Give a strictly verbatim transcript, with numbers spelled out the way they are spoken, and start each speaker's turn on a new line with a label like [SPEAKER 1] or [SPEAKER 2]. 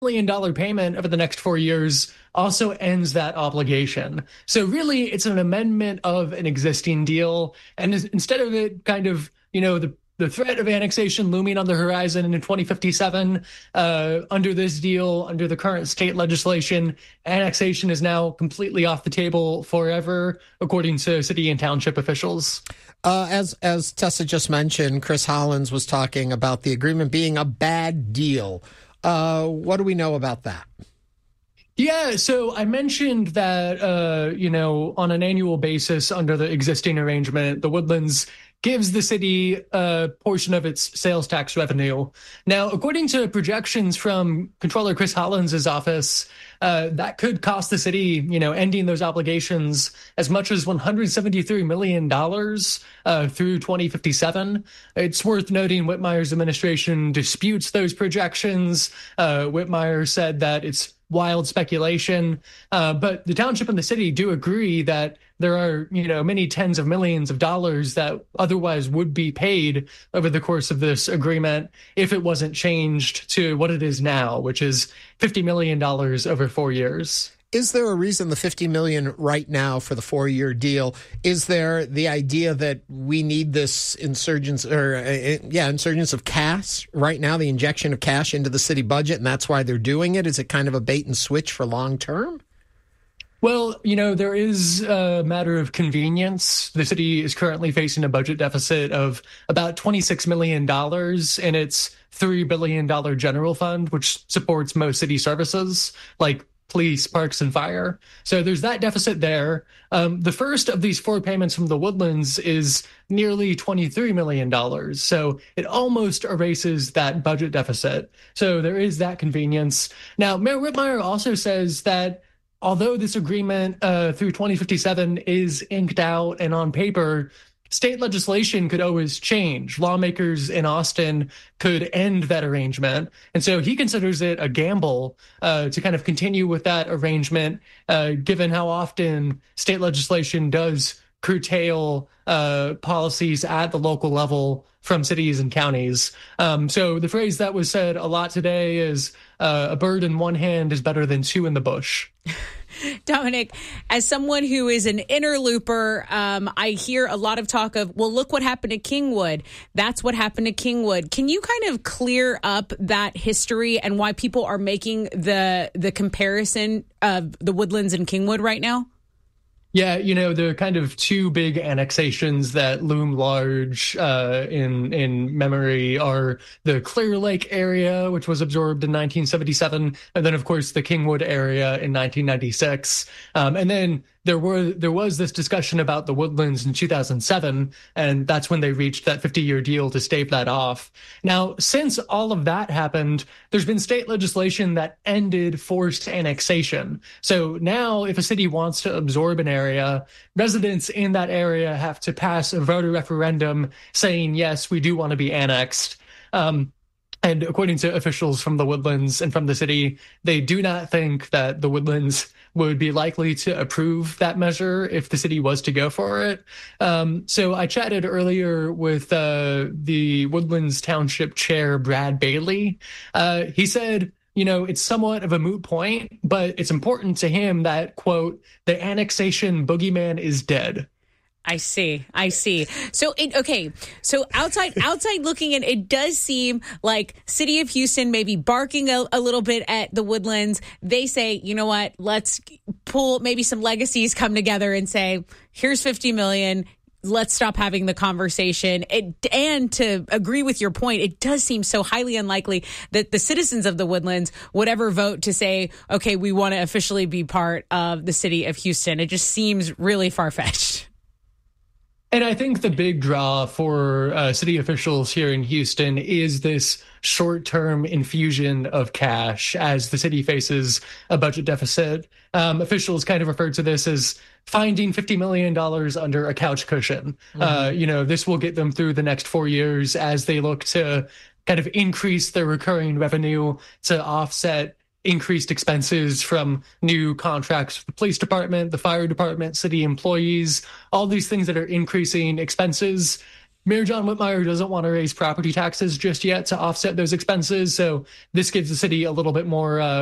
[SPEAKER 1] million dollars payment over the next four years also ends that obligation. So really, it's an amendment of an existing deal. And instead of it kind of, you know, the the threat of annexation looming on the horizon in twenty fifty-seven, uh, under this deal, under the current state legislation, annexation is now completely off the table forever, according to city and township officials.
[SPEAKER 2] Uh, as as Tessa just mentioned, Chris Hollins was talking about the agreement being a bad deal. Uh, what do we know about that?
[SPEAKER 1] Yeah, so I mentioned that, uh, you know, on an annual basis under the existing arrangement, the Woodlands gives the city a portion of its sales tax revenue. Now, according to projections from Controller Chris Hollins' office, uh, that could cost the city, you know, ending those obligations as much as one hundred seventy-three million dollars uh, through twenty fifty-seven. It's worth noting Whitmire's administration disputes those projections. Uh, Whitmire said that it's wild speculation, uh, but the township and the city do agree that there are, you know, many tens of millions of dollars that otherwise would be paid over the course of this agreement if it wasn't changed to what it is now, which is fifty million dollars over four years.
[SPEAKER 2] Is there a reason the fifty million dollars right now for the four-year deal? Is there the idea that we need this insurgence or uh, yeah, insurgence of cash right now, the injection of cash into the city budget, and that's why they're doing it? Is it kind of a bait and switch for long term?
[SPEAKER 1] Well, you know, there is a matter of convenience. The city is currently facing a budget deficit of about twenty-six million dollars in its three billion dollars general fund, which supports most city services like police, parks, and fire. So there's that deficit there. Um, the first of these four payments from the Woodlands is nearly twenty-three million dollars. So it almost erases that budget deficit. So there is that convenience. Now, Mayor Whitmire also says that although this agreement uh, through twenty fifty-seven is inked out and on paper, state legislation could always change. Lawmakers in Austin could end that arrangement. And so he considers it a gamble uh, to kind of continue with that arrangement, uh, given how often state legislation does curtail uh, policies at the local level from cities and counties. Um, so the phrase that was said a lot today is uh, a bird in one hand is better than two in the bush.
[SPEAKER 3] Dominic, as someone who is an interlooper, um, I hear a lot of talk of, well, look what happened to Kingwood. That's what happened to Kingwood. Can you kind of clear up that history and why people are making the the comparison of the Woodlands and Kingwood right now?
[SPEAKER 1] Yeah, you know, there are kind of two big annexations that loom large uh, in in memory are the Clear Lake area, which was absorbed in nineteen seventy-seven, and then, of course, the Kingwood area in nineteen ninety-six. Um, and then there were there was this discussion about the Woodlands in two thousand seven, and that's when they reached that fifty-year deal to stave that off. Now, since all of that happened, there's been state legislation that ended forced annexation. So now if a city wants to absorb an area, residents in that area have to pass a voter referendum saying, yes, we do want to be annexed. Um, And according to officials from the Woodlands and from the city, they do not think that the Woodlands would be likely to approve that measure if the city was to go for it. Um, so I chatted earlier with uh, the Woodlands Township Chair, Brad Bailey. Uh, he said, you know, it's somewhat of a moot point, but it's important to him that, quote, the annexation boogeyman is dead.
[SPEAKER 3] I see. I see. So, it, okay. So outside, outside looking in, it does seem like City of Houston may be barking a, a little bit at the Woodlands. They say, you know what, let's pull maybe some legacies come together and say, here's fifty million. Let's stop having the conversation. It, and to agree with your point, it does seem so highly unlikely that the citizens of the Woodlands would ever vote to say, okay, we want to officially be part of the City of Houston. It just seems really far-fetched.
[SPEAKER 1] And I think the big draw for uh, city officials here in Houston is this short-term infusion of cash as the city faces a budget deficit. Um, officials kind of refer to this as finding fifty million dollars under a couch cushion. Mm-hmm. Uh, you know, this will get them through the next four years as they look to kind of increase their recurring revenue to offset increased expenses from new contracts for the police department, the fire department, city employees, all these things that are increasing expenses. Mayor John Whitmire doesn't want to raise property taxes just yet to offset those expenses. So this gives the city a little bit more uh,